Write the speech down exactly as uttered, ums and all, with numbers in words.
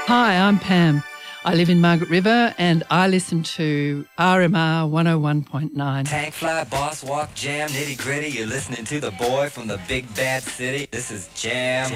Hi, I'm Pam. I live in Margaret River and I listen to R M R one oh one point nine. Tank fly, boss walk, jam, nitty gritty. You're listening to the boy from the big bad city. This is Jam.